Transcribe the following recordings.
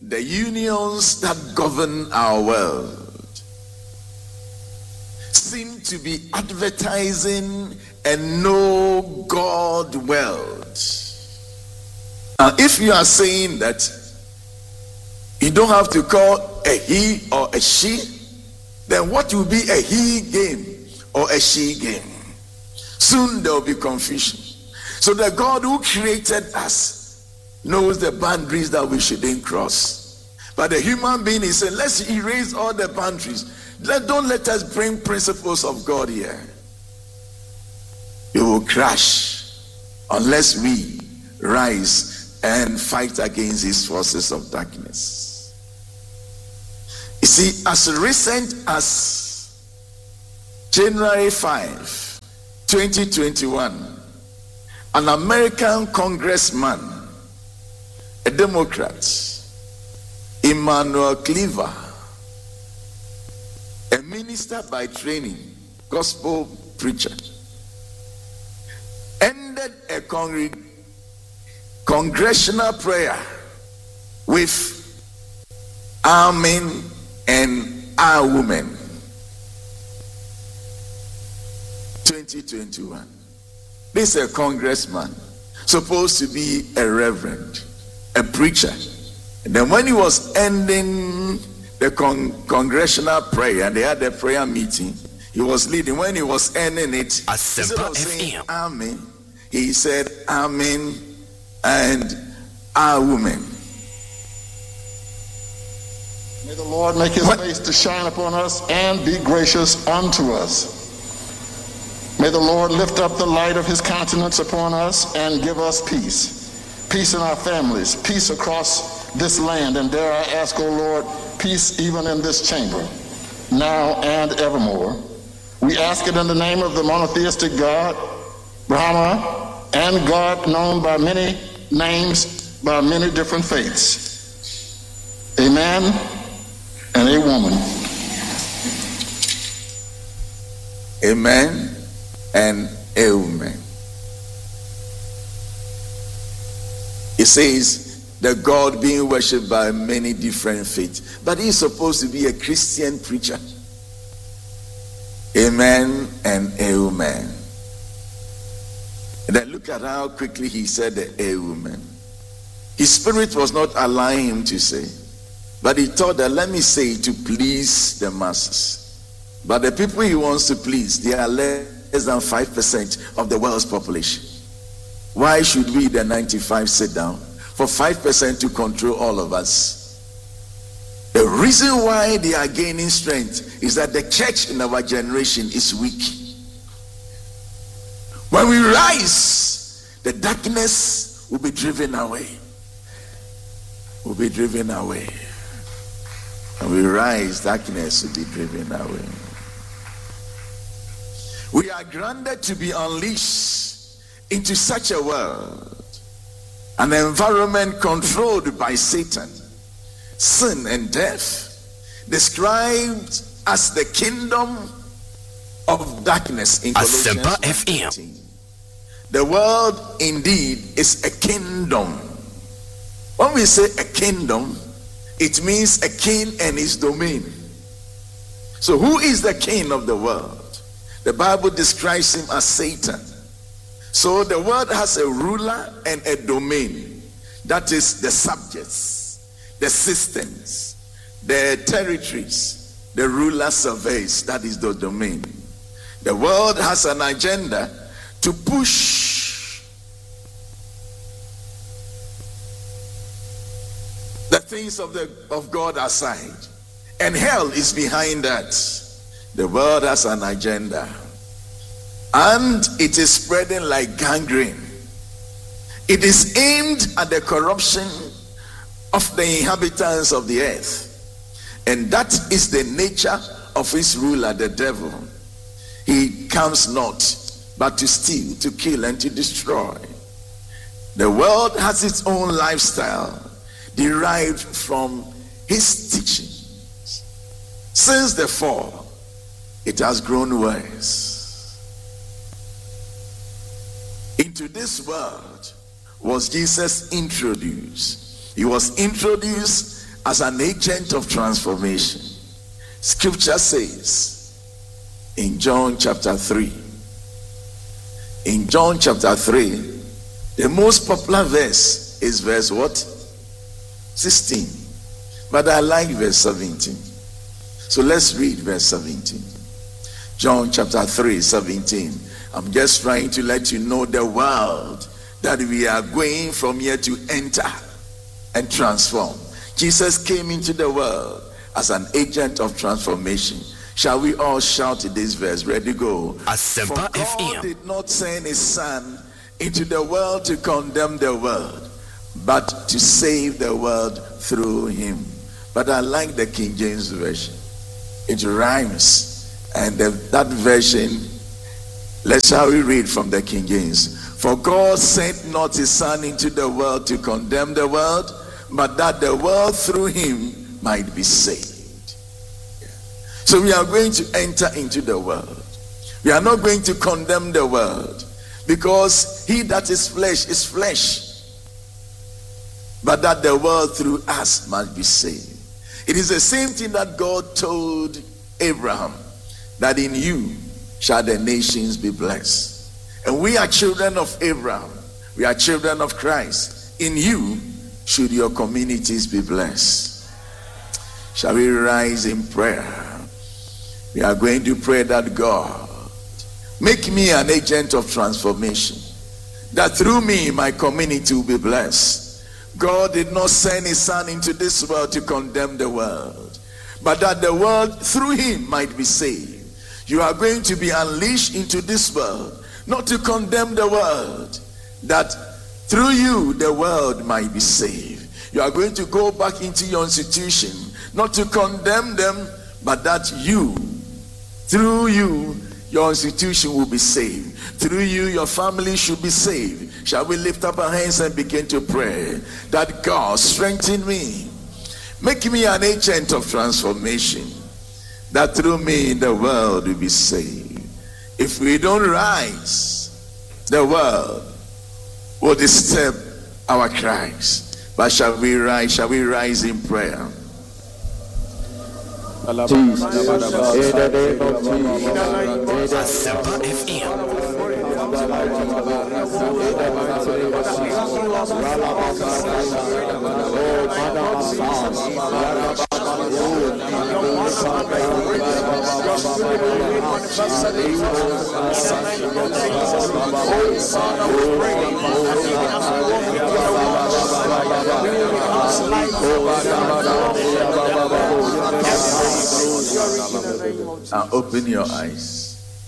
the unions that govern our world seem to be advertising a no God world. Now, if you are saying that you don't have to call a he or a she, then what will be a he game or a she game? Soon there will be confusion. So the God who created us knows the boundaries that we shouldn't cross. But the human being is saying, let's erase all the boundaries. Don't let us bring principles of God here. We will crash unless we rise and fight against these forces of darkness. You see, as recent as January 5, 2021, an American congressman, a Democrat, Emmanuel Cleaver, a minister by training, gospel preacher, ended a congressional prayer with Amen and Our Women 2021. This is a congressman, supposed to be a reverend, a preacher. And then when he was ending the congressional prayer, and they had a prayer meeting, he was leading. When he was ending it, instead of saying Amen, he said Amen and Our Women. May the Lord make his face to shine upon us and be gracious unto us. May the Lord lift up the light of his countenance upon us and give us peace. Peace in our families, peace across this land, and dare I ask, O Lord, peace even in this chamber, now and evermore. We ask it in the name of the monotheistic God, Brahma, and God known by many names, by many different faiths. A man and a woman. Amen and a woman. It says the God being worshipped by many different faiths, but he's supposed to be a Christian preacher. Amen and a woman. And then look at how quickly he said a woman. His spirit was not allowing him to say, but he thought that let me say it to please the masses. But the people he wants to please, they are less than 5% of the world's population. Why should we, the 95, sit down for 5% to control all of us? The reason why they are gaining strength is that the church in our generation is weak. When we rise, the darkness will be driven away. Will be driven away. When we rise, darkness will be driven away. We are granted to be unleashed into such a world, an environment controlled by Satan, sin and death, described as the kingdom of darkness in Colossians 1:18. The world indeed is a kingdom. When we say a kingdom, it means a king and his domain. So who is the king of the world? The Bible describes him as Satan. So the world has a ruler and a domain. That is the subjects, the systems, the territories, the ruler surveys. That is the domain. The world has an agenda to push the things of God aside. And hell is behind that. The world has an agenda, and it is spreading like gangrene. It is aimed at the corruption of the inhabitants of the earth, and that is the nature of his ruler, the devil. He comes not but to steal, to kill, and to destroy. The world has its own lifestyle derived from his teachings. Since the fall, it has grown worse. Into this world was Jesus introduced. He was introduced as an agent of transformation. Scripture says in John chapter 3, the most popular verse is verse what? 16. But I like verse 17. So let's read verse 17. John chapter 3, 17. I'm just trying to let you know the world that we are going from here to enter and transform. Jesus came into the world as an agent of transformation. Shall we all shout this verse? Ready, go. For God did not send his son into the world to condemn the world, but to save the world through him. But I like the King James Version. It rhymes. And that version, shall we read from the King James? For God sent not his son into the world to condemn the world, but that the world through him might be saved. So we are going to enter into the world. We are not going to condemn the world, because he that is flesh, but that the world through us might be saved. It is the same thing that God told Abraham, that in you shall the nations be blessed. And we are children of Abraham. We are children of Christ. In you should your communities be blessed. Shall we rise in prayer? We are going to pray that God, make me an agent of transformation, that through me my community will be blessed. God did not send his son into this world to condemn the world, but that the world through him might be saved. You are going to be unleashed into this world, not to condemn the world, that through you the world might be saved. You are going to go back into your institution, not to condemn them, but that through you, your institution will be saved. Through you, your family should be saved. Shall we lift up our hands and begin to pray that God strengthen me, make me an agent of transformation, that through me the world will be saved. If we don't rise, the world will disturb our cries. But shall we rise? Shall we rise in prayer? Jesus. In the name of Jesus. Now open your eyes.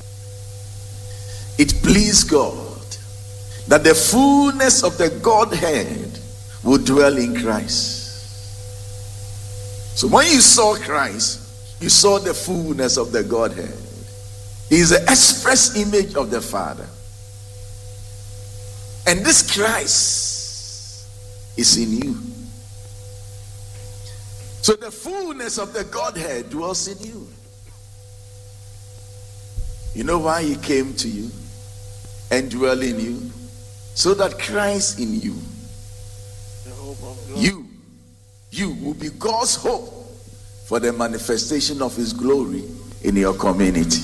It pleased God that the fullness of the Godhead would dwell in Christ. So when you saw Christ, you saw the fullness of the Godhead. He is the express image of the Father. And this Christ is in you. So the fullness of the Godhead dwells in you. You know why he came to you and dwell in you? So that Christ in you, you will be God's hope for the manifestation of his glory in your community.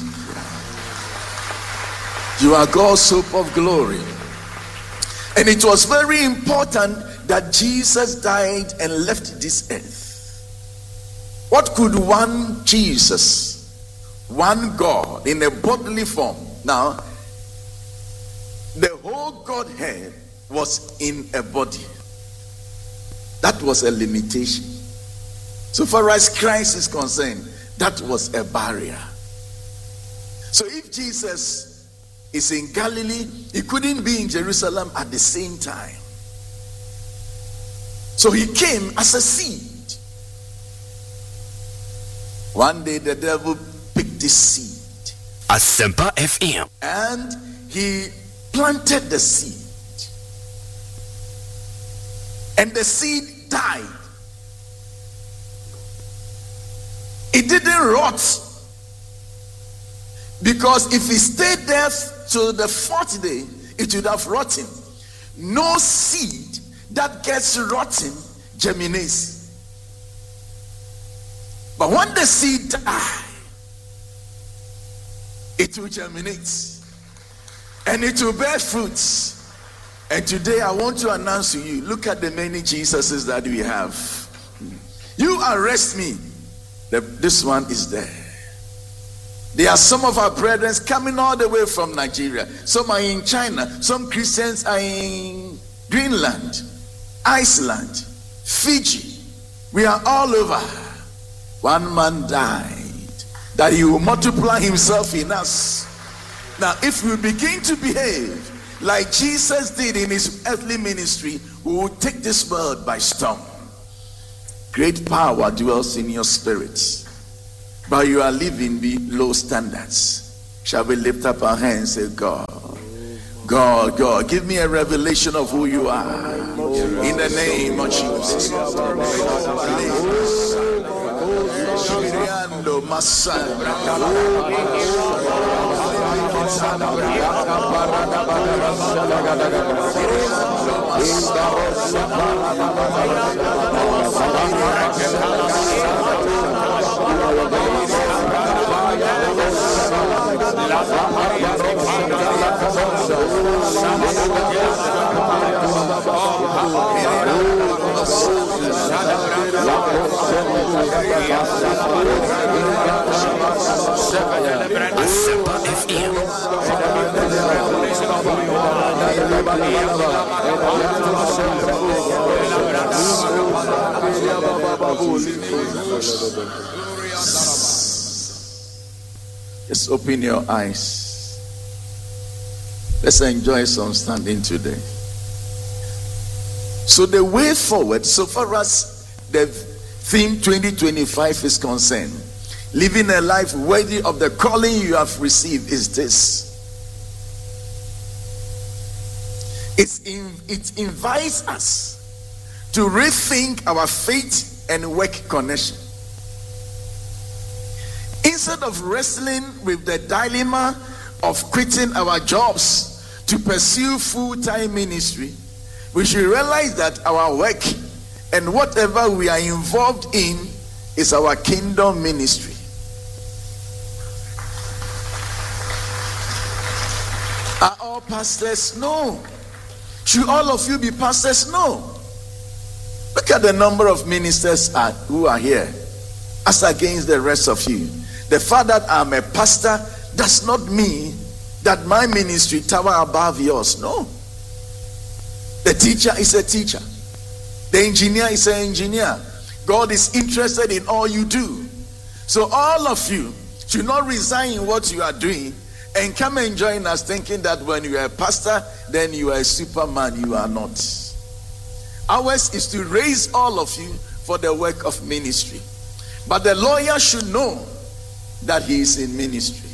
You are God's hope of glory. And it was very important that Jesus died and left this earth. What could one Jesus, one God in a bodily form? Now, the whole Godhead was in a body. That was a limitation. So far as Christ is concerned, that was a barrier. So if Jesus is in Galilee, he couldn't be in Jerusalem at the same time. So he came as a seed. One day the devil picked the seed. Asempa FM. And he planted the seed. And the seed died. It didn't rot. Because if it stayed there till the fourth day, it would have rotten. No seed that gets rotten germinates. But when the seed dies, it will germinate and it will bear fruits. And today I want to announce to you, look at the many Jesuses that we have. You arrest me, this one is there. There are some of our brethren coming all the way from Nigeria. Some are in China. Some Christians are in Greenland, Iceland, Fiji. We are all over. One man died that he will multiply himself in us. Now, if we begin to behave like Jesus did in his earthly ministry, we will take this world by storm. Great power dwells in your spirit, but you are living below standards. Shall we lift up our hands and say, God, give me a revelation of who you are. In the name of Jesus. Asempa FM. Just open your eyes. Let's enjoy some standing today. So the way forward, so far as the theme 2025 is concerned, living a life worthy of the calling you have received, is this. It invites us to rethink our faith and work connection. Instead of wrestling with the dilemma of quitting our jobs to pursue full-time ministry, we should realize that our work and whatever we are involved in is our kingdom ministry. Are all pastors? No. Should all of you be pastors? No. Look at the number of ministers who are here as against the rest of you. The fact that I'm a pastor does not mean that my ministry tower above yours. No. The teacher is a teacher. The engineer is an engineer. God is interested in all you do. So all of you should not resign in what you are doing and come and join us thinking that when you are a pastor, then you are a superman. You are not. Ours is to raise all of you for the work of ministry. But the lawyer should know that he is in ministry.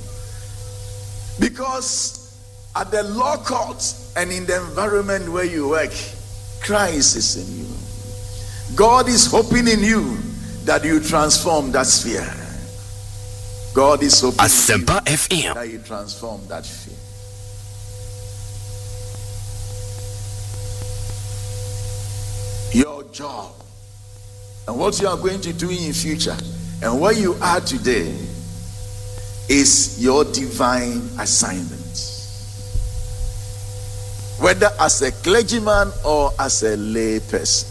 Because at the law court and in the environment where you work, Christ is in you. God is hoping in you that you transform that sphere. God is hoping Asempa FM. that you transform that sphere. Your job and what you are going to do in future and where you are today is your divine assignment. Whether as a clergyman or as a lay person.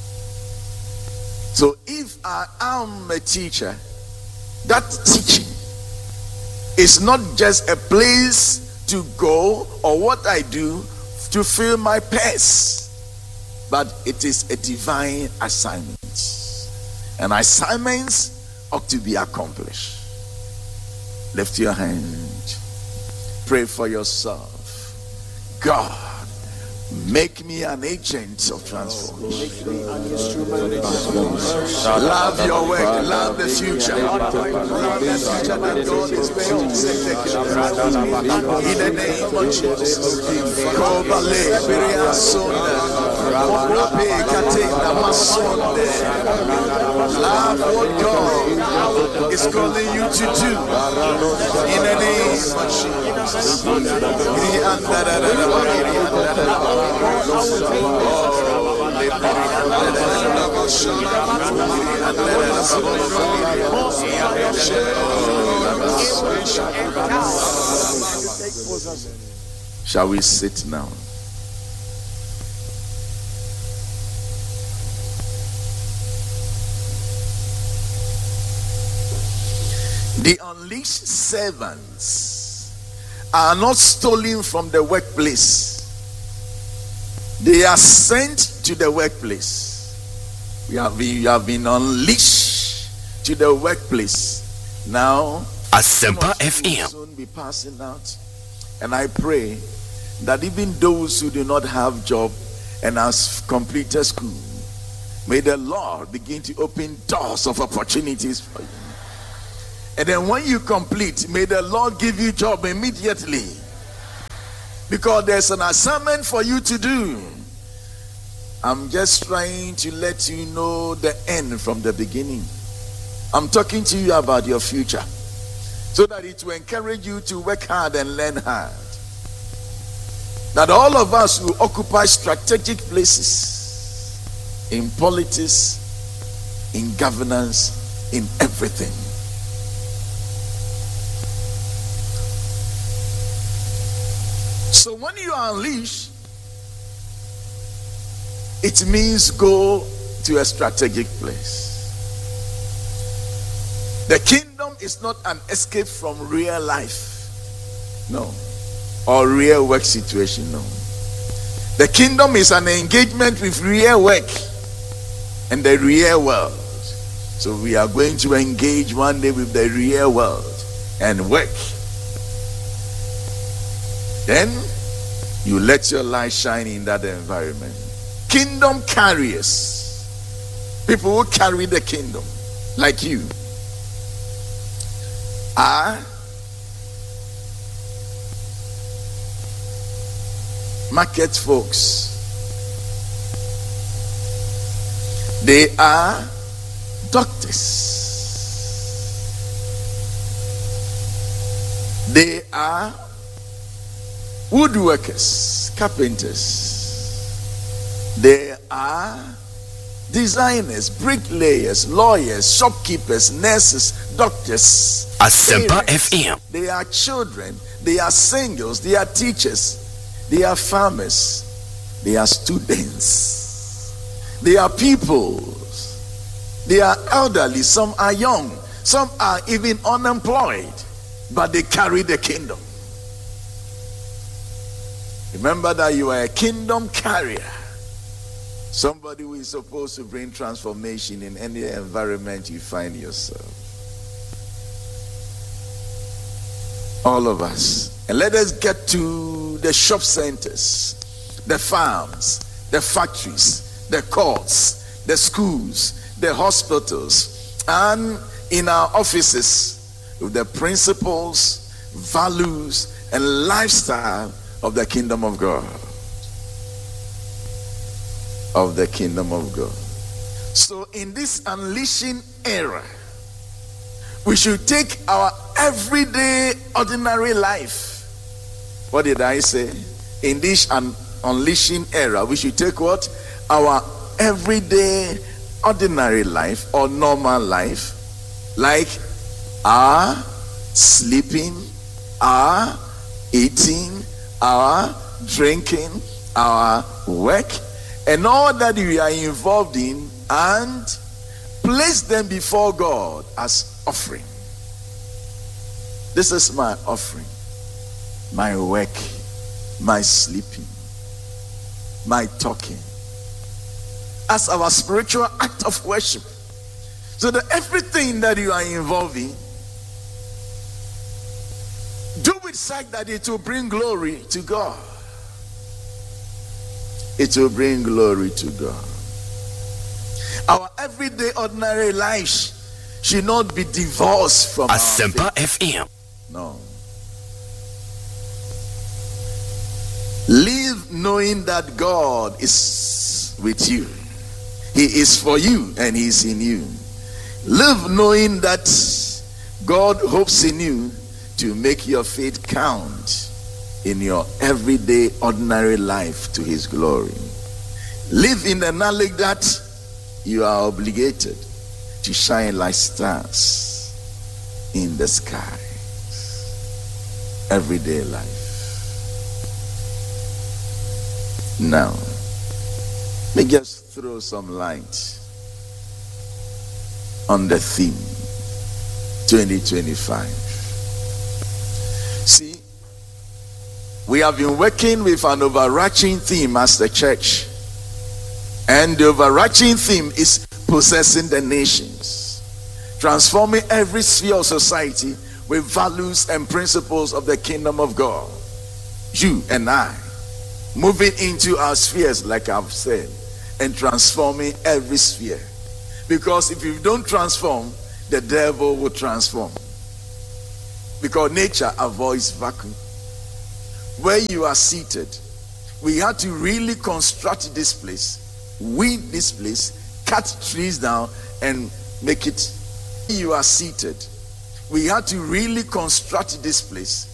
So if I am a teacher, that teaching is not just a place to go or what I do to fill my purse, but it is a divine assignment. And assignments ought to be accomplished. Lift your hand. Pray for yourself. God, make me an agent of transformation. Love your work. Love the future. Love the future that God is going to take care of. In the name of Jesus. Love what God is calling you to do. In the name of Jesus. Oh, Shall we sit now? The unleashed servants are not stolen from the workplace. They are sent to the workplace. You have been unleashed to the workplace. Now, Asempa FM will soon be passing out. And I pray that even those who do not have job and has completed school, may the Lord begin to open doors of opportunities for you. And then when you complete, may the Lord give you job immediately. Because there's an assignment for you to do. I'm just trying to let you know the end from the beginning. I'm talking to you about your future, so that it will encourage you to work hard and learn hard. That all of us will occupy strategic places in politics, in governance, in everything. So when you are unleashed, it means go to a strategic place. The kingdom is not an escape from real life, no, or real work situation, no. The kingdom is an engagement with real work and the real world. So we are going to engage one day with the real world and work. Then you let your light shine in that environment. Kingdom carriers, people who carry the kingdom, like you, are market folks. They are doctors. They are woodworkers, carpenters. They are designers, bricklayers, lawyers, shopkeepers, nurses, doctors. Asempa parents. FM. They are children. They are singles. They are teachers. They are farmers. They are students. They are peoples. They are elderly. Some are young. Some are even unemployed. But they carry the kingdom. Remember that you are a kingdom carrier. Somebody who is supposed to bring transformation in any environment you find yourself. All of us. And let us get to the shop centers, the farms, the factories, the courts, the schools, the hospitals, and in our offices with the principles, values, and lifestyle of the kingdom of God. Of the kingdom of God. So in this unleashing era, we should take our everyday ordinary life. What did I say? In this unleashing era, we should take what? Our everyday ordinary life or normal life, like our sleeping, our eating, our drinking, our work, and all that we are involved in, and place them before God as offering. This is my offering, my work, my sleeping, my talking, as our spiritual act of worship. So that everything that you are involved in, do it such that it will bring glory to God. It will bring glory to God. Our everyday ordinary lives should not be divorced from Asempa our faith. FM. No. Live knowing that God is with you. He is for you and He is in you. Live knowing that God hopes in you to make your faith count in your everyday ordinary life to His glory. Live in the knowledge that you are obligated to shine like stars in the sky. Everyday life. Now, let me just throw some light on the theme 2025. See, we have been working with an overarching theme as the church, and the overarching theme is possessing the nations, transforming every sphere of society with values and principles of the kingdom of God. You and I moving into our spheres, like I've said, and transforming every sphere. Because if you don't transform, the devil will transform. Because nature avoids vacuum. Where you are seated, we had to really construct this place, weed this place, cut trees down and make it. You are seated. We had to really construct this place,